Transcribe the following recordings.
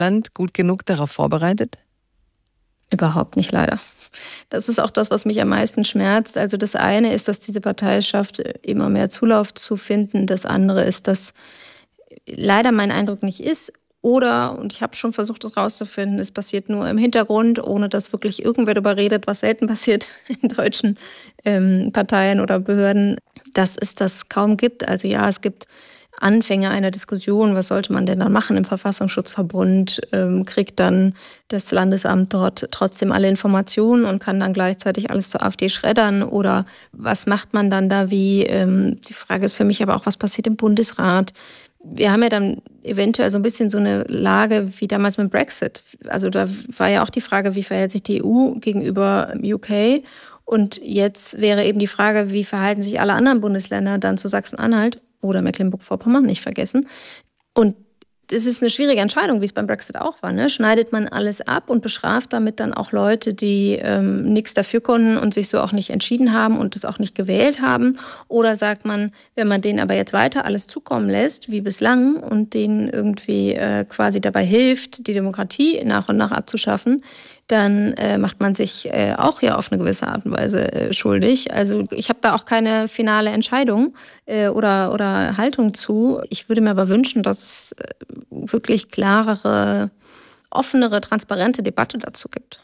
Land gut genug darauf vorbereitet? Überhaupt nicht, leider. Das ist auch das, was mich am meisten schmerzt. Also das eine ist, dass diese Partei es schafft, immer mehr Zulauf zu finden. Das andere ist, dass leider mein Eindruck nicht ist. Oder, und ich habe schon versucht, das rauszufinden, es passiert nur im Hintergrund, ohne dass wirklich irgendwer darüber redet, was selten passiert in deutschen Parteien oder Behörden, dass es das kaum gibt. Also ja, es gibt Anfänge einer Diskussion, was sollte man denn dann machen im Verfassungsschutzverbund, kriegt dann das Landesamt dort trotzdem alle Informationen und kann dann gleichzeitig alles zur AfD schreddern oder was macht man dann da wie? Die Frage ist für mich aber auch, was passiert im Bundesrat? Wir haben ja dann eventuell so ein bisschen so eine Lage wie damals mit Brexit. Also da war ja auch die Frage, wie verhält sich die EU gegenüber UK? Und jetzt wäre eben die Frage, wie verhalten sich alle anderen Bundesländer dann zu Sachsen-Anhalt oder Mecklenburg-Vorpommern, nicht vergessen. Und es ist eine schwierige Entscheidung, wie es beim Brexit auch war. Ne? Schneidet man alles ab und bestraft damit dann auch Leute, die nichts dafür konnten und sich so auch nicht entschieden haben und es auch nicht gewählt haben? Oder sagt man, wenn man denen aber jetzt weiter alles zukommen lässt, wie bislang, und denen irgendwie quasi dabei hilft, die Demokratie nach und nach abzuschaffen, dann macht man sich auch ja auf eine gewisse Art und Weise schuldig. Also ich habe da auch keine finale Entscheidung oder Haltung zu. Ich würde mir aber wünschen, dass es wirklich klarere, offenere, transparente Debatte dazu gibt.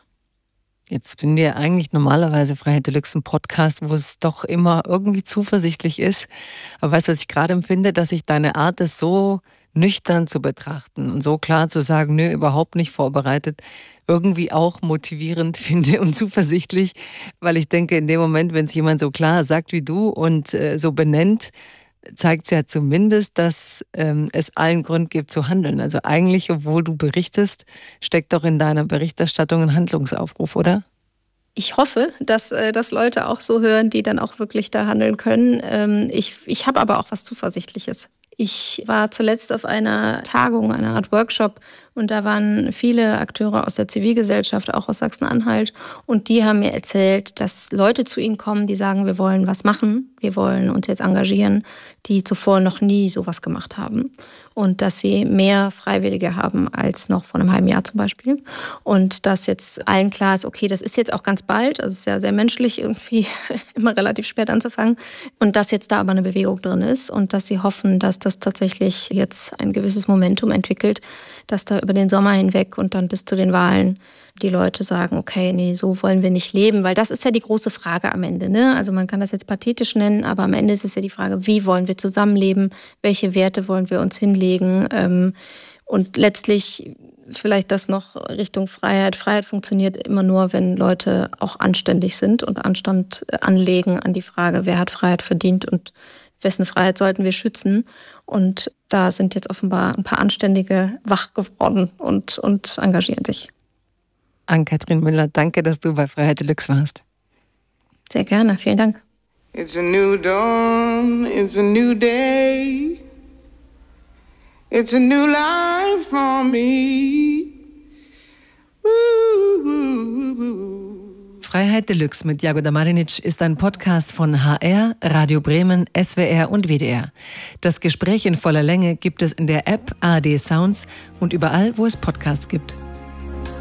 Jetzt sind wir eigentlich normalerweise Freiheit Deluxe ein Podcast, wo es doch immer irgendwie zuversichtlich ist. Aber weißt du, was ich gerade empfinde, dass ich deine Art, das so nüchtern zu betrachten und so klar zu sagen, nö, überhaupt nicht vorbereitet, irgendwie auch motivierend finde und zuversichtlich, weil ich denke, in dem Moment, wenn es jemand so klar sagt wie du und so benennt, zeigt es ja zumindest, dass es allen Grund gibt zu handeln. Also eigentlich, obwohl du berichtest, steckt doch in deiner Berichterstattung ein Handlungsaufruf, oder? Ich hoffe, dass Leute auch so hören, die dann auch wirklich da handeln können. Ich habe aber auch was Zuversichtliches. Ich war zuletzt auf einer Tagung, einer Art Workshop, und da waren viele Akteure aus der Zivilgesellschaft, auch aus Sachsen-Anhalt, und die haben mir erzählt, dass Leute zu ihnen kommen, die sagen, wir wollen was machen, wir wollen uns jetzt engagieren, die zuvor noch nie sowas gemacht haben. Und dass sie mehr Freiwillige haben als noch vor einem halben Jahr zum Beispiel. Und dass jetzt allen klar ist, okay, das ist jetzt auch ganz bald, also es ist ja sehr menschlich irgendwie immer relativ spät anzufangen. Und dass jetzt da aber eine Bewegung drin ist und dass sie hoffen, dass das tatsächlich jetzt ein gewisses Momentum entwickelt, dass da über den Sommer hinweg und dann bis zu den Wahlen die Leute sagen, okay, nee, so wollen wir nicht leben, weil das ist ja die große Frage am Ende, ne? Also man kann das jetzt pathetisch nennen, aber am Ende ist es ja die Frage, wie wollen wir zusammenleben, welche Werte wollen wir uns hinlegen, und letztlich vielleicht das noch Richtung Freiheit. Freiheit funktioniert immer nur, wenn Leute auch anständig sind und Anstand anlegen an die Frage, wer hat Freiheit verdient und wessen Freiheit sollten wir schützen. Und da sind jetzt offenbar ein paar Anständige wach geworden und engagieren sich. Ann-Kathrin Müller, danke, dass du bei Freiheit Deluxe warst. Sehr gerne, vielen Dank. It's a new dawn, it's a new day. It's a new life for me. Freiheit Deluxe mit Jagoda Marinic ist ein Podcast von HR, Radio Bremen, SWR und WDR. Das Gespräch in voller Länge gibt es in der App ARD Sounds und überall, wo es Podcasts gibt.